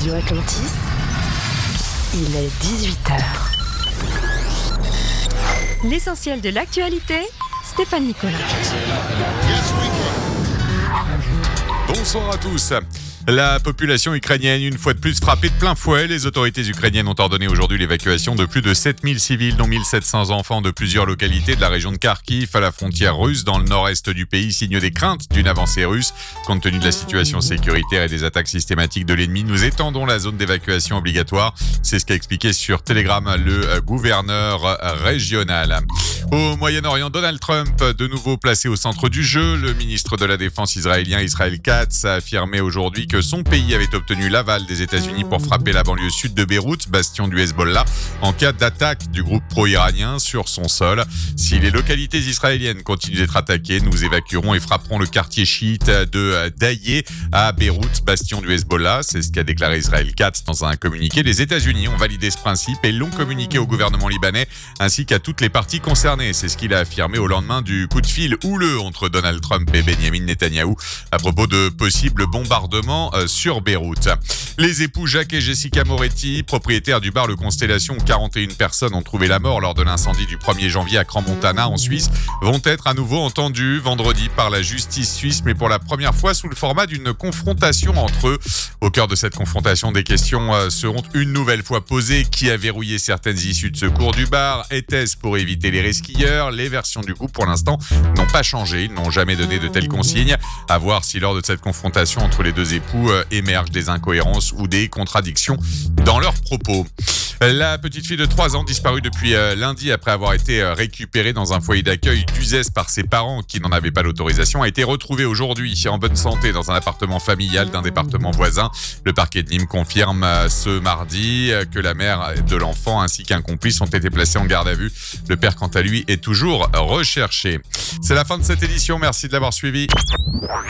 Radio Atlantis, il est 18h. L'essentiel de l'actualité, Stéphane Nicolas. Bonsoir à tous. La population ukrainienne, une fois de plus frappée de plein fouet. Les autorités ukrainiennes ont ordonné aujourd'hui l'évacuation de plus de 7000 civils, dont 1700 enfants de plusieurs localités de la région de Kharkiv à la frontière russe dans le nord-est du pays, signe des craintes d'une avancée russe. Compte tenu de la situation sécuritaire et des attaques systématiques de l'ennemi, nous étendons la zone d'évacuation obligatoire. C'est ce qu'a expliqué sur Telegram le gouverneur régional. Au Moyen-Orient, Donald Trump, de nouveau placé au centre du jeu. Le ministre de la Défense israélien Israel Katz a affirmé aujourd'hui que son pays avait obtenu l'aval des États-Unis pour frapper la banlieue sud de Beyrouth, bastion du Hezbollah, en cas d'attaque du groupe pro-iranien sur son sol. Si les localités israéliennes continuent d'être attaquées, nous évacuerons et frapperons le quartier chiite de Daïeh à Beyrouth, bastion du Hezbollah. C'est ce qu'a déclaré Israel Katz dans un communiqué. Les États-Unis ont validé ce principe et l'ont communiqué au gouvernement libanais ainsi qu'à toutes les parties concernées. C'est ce qu'il a affirmé au lendemain du coup de fil houleux entre Donald Trump et Benyamin Netanyahou à propos de possibles bombardements sur Beyrouth. Les époux Jacques et Jessica Moretti, propriétaires du bar Le Constellation où 41 personnes ont trouvé la mort lors de l'incendie du 1er janvier à Crans-Montana en Suisse, vont être à nouveau entendus vendredi par la justice suisse, mais pour la première fois sous le format d'une confrontation entre eux. Au cœur de cette confrontation, des questions seront une nouvelle fois posées. Qui a verrouillé certaines issues de secours du bar? Était-ce pour éviter les resquilleurs? Les versions du couple, pour l'instant, n'ont pas changé. Ils n'ont jamais donné de telles consignes. À voir si lors de cette confrontation entre les deux époux émergent des incohérences ou des contradictions dans leurs propos. La petite fille de 3 ans, disparue depuis lundi après avoir été récupérée dans un foyer d'accueil d'Uzès par ses parents qui n'en avaient pas l'autorisation, a été retrouvée aujourd'hui en bonne santé dans un appartement familial d'un département voisin. Le parquet de Nîmes confirme ce mardi que la mère de l'enfant ainsi qu'un complice ont été placés en garde à vue. Le père, quant à lui, est toujours recherché. C'est la fin de cette édition. Merci de l'avoir suivi.